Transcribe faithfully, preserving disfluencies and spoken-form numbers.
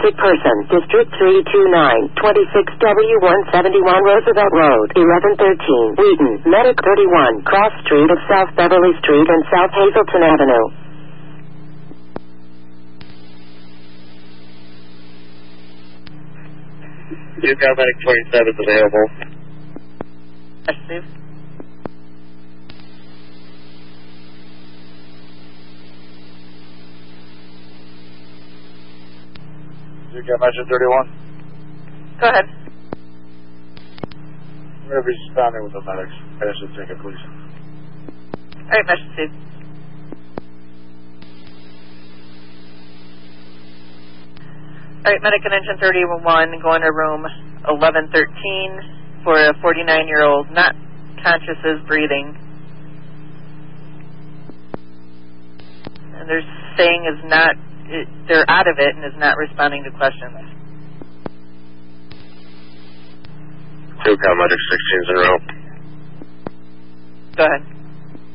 sick person, District three two nine, twenty-six W one seventy-one Roosevelt Road, eleven thirteen, Wheaton, Medic thirty-one, Cross Street of South Beverly Street and South Hazelton Avenue. Duke Medic twenty-seven is available. Yes, Steve. Duke Medic thirty-one. Go ahead. Wherever he's responding with the medics, finish the ticket, please. All right, Mesh, Steve. All right, medic in engine thirty-one, going to room eleven thirteen for a forty-nine-year-old not conscious is breathing. And they're saying is not, it, they're out of it and is not responding to questions. Duke Medic sixteen is in row.